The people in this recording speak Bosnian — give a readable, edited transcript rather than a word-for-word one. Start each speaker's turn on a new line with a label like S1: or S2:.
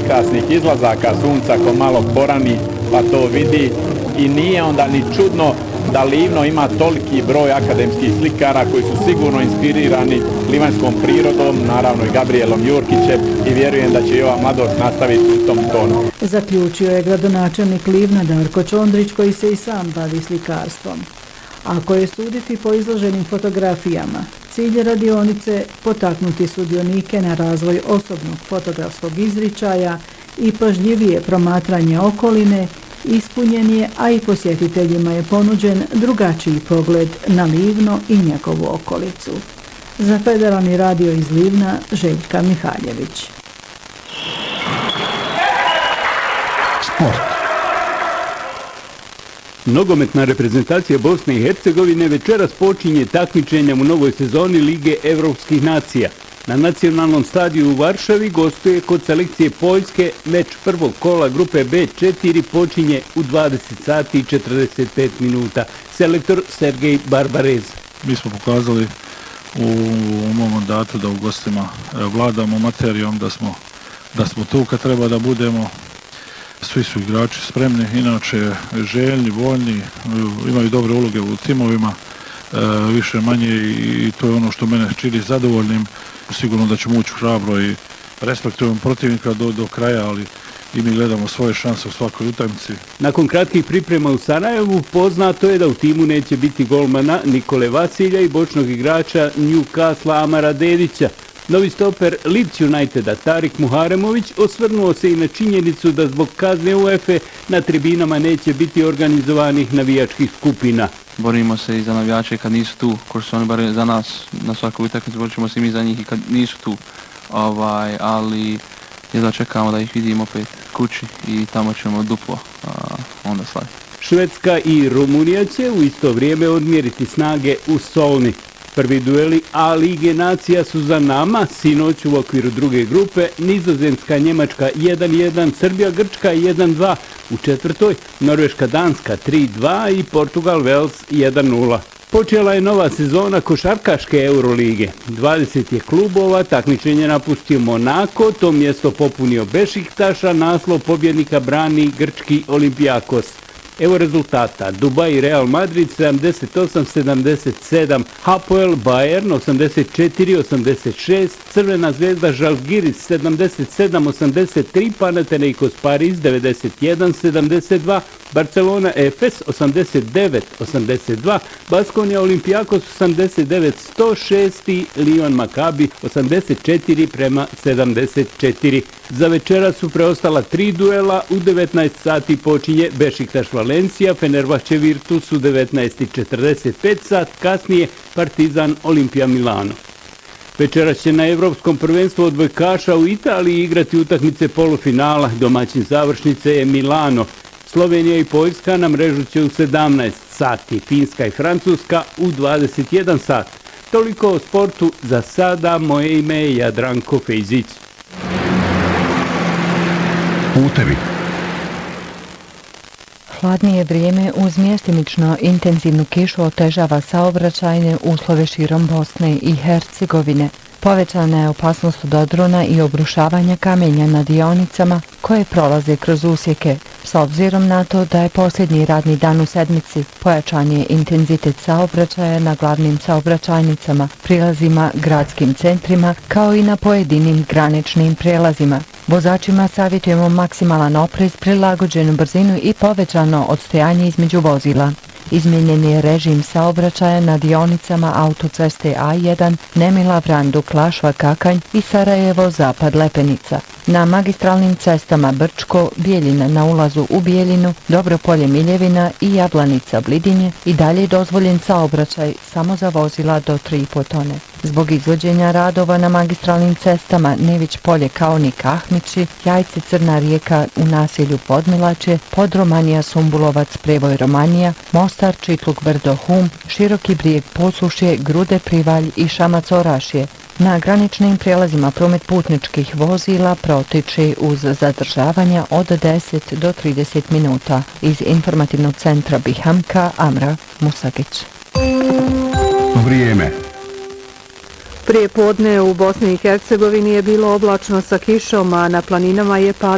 S1: prekrasnih izlazaka sunca ko malo porani pa to vidi i nije onda ni čudno da Livno ima toliki broj akademskih slikara koji su sigurno inspirirani livanjskom prirodom, naravno i Gabrijelom Jurkićem i vjerujem da će i ova mladost nastaviti u tom tonu.
S2: Zaključio je gradonačelnik Livna Darko Čondrić koji se i sam bavi slikarstvom. Ako je suditi po izloženim fotografijama, cilj radionice potaknuti sudionike na razvoj osobnog fotografskog izričaja i pažljivije promatranje okoline ispunjen je, a i posjetiteljima je ponuđen drugačiji pogled na Livno i njegovu okolicu. Za Federalni radio iz Livna, Željka Mihaljević.
S3: Sport.
S4: Nogometna reprezentacija Bosne i Hercegovine večeras počinje takmičenjem u novoj sezoni Lige Evropskih nacija. Na nacionalnom stadiju u Varšavi gostuje kod selekcije Poljske. Meč prvog kola grupe B4 počinje u 20 sati i 45 minuta. Selektor Sergej Barbarez.
S3: Mi smo pokazali u mom mandatu da u gostima vladamo materijom, da smo tu kad treba da budemo. Svi su igrači spremni, inače željni, voljni, imaju dobre uloge u timovima, više manje i to je ono što mene čini zadovoljnim. Sigurno da ćemo ući hrabro i respektujemo protivnika do kraja, ali i mi gledamo svoje šanse u svakoj utakmici.
S4: Nakon kratkih priprema u Sarajevu poznato je da u timu neće biti golmana Nikole Vasilja i bočnog igrača Newcastle Amara Dedića. Novi stoper Leeds Uniteda Tarik Muharemović osvrnuo se i na činjenicu da zbog kazne UEFA na tribinama neće biti organizovanih navijačkih skupina.
S5: Borimo se i za navijače kad nisu tu, ko su oni bar za nas na svakoj utakmici, borit ćemo se i mi za njih i kad nisu tu. Ali jedva čekamo da ih vidimo opet kući i tamo ćemo duplo onda slaviti.
S4: Švedska i Rumunija će u isto vrijeme odmjeriti snage u Solni. Prvi dueli A Lige nacija su za nama, sinoć u okviru druge grupe, Nizozemska Njemačka 1-1, Srbija Grčka 1-2, u četvrtoj Norveška Danska 3-2 i Portugal Wales 1-0. Počela je nova sezona košarkaške Eurolige. 20 je klubova, takmičenje napustio Monako, to mjesto popunio Bešiktaš, a naslov pobjednika brani grčki Olympiakos. Evo rezultata: Dubai Real Madrid 78-77, Hapoel Bayern 84-86, Crvena zvezda Žalgiris 77-83, Panathinaikos Pariz 91-72, Barcelona Efes 89-82, Baskonia Olympiakos 89-106 i Lyon Maccabi 84-74. Za večera su preostala 3 duela, u 19 sati počinje Bešiktaš Valencija, Fenerbahče Virtus u 19:45 sat, kasnije Partizan Olimpija Milano. Večeras će na Evropskom prvenstvu odbojkaša u Italiji igrati utakmice polufinala, domaćin završnice je Milano. Slovenija i Poljska na mrežu će u 17 sati, Finska i Francuska u 21 sat. Toliko o sportu za sada, moje ime je Jadranko Fejzić.
S6: Putevi.
S7: Hladnije vrijeme uz mjestimično intenzivnu kišu otežava saobraćajne uslove širom Bosne i Hercegovine. Povećana je opasnost od odrona i obrušavanja kamenja na dionicama koje prolaze kroz usjeke. S obzirom na to da je posljednji radni dan u sedmici, pojačan je intenzitet saobraćaja na glavnim saobraćajnicama, prilazima, gradskim centrima, kao i na pojedinim graničnim prijelazima. Vozačima savjetujemo maksimalan oprez, prilagođenu brzinu i povećano odstojanje između vozila. Izmijenjen je režim saobraćaja na dionicama autoceste A1, Nemila Vrandu, Klašva, Kakanj i Sarajevo, Zapad, Lepenica. Na magistralnim cestama Brčko, Bijeljina na ulazu u Bijeljinu, Dobropolje, Miljevina i Jablanica, Blidinje i dalje dozvoljen saobraćaj samo za vozila do 3,5 tone. Zbog izvođenja radova na magistralnim cestama Nević Polje, Kaonik, Ahmići, Jajce, Crna Rijeka u naselju Podmilače, Podromanija, Sumbulovac, Prevoj, Romanija, Mostar, Čitluk, Brdo, Hum, Široki Brijeg, Posušje, Grude, Privalj i Šamac, Orašje. Na graničnim prijelazima promet putničkih vozila protiče uz zadržavanja od 10 do 30 minuta. Iz informativnog centra Bihamka, Amra Musagić.
S6: Vrijeme.
S2: Prije podne u Bosni i Hercegovini je bilo oblačno sa kišom, a na planinama je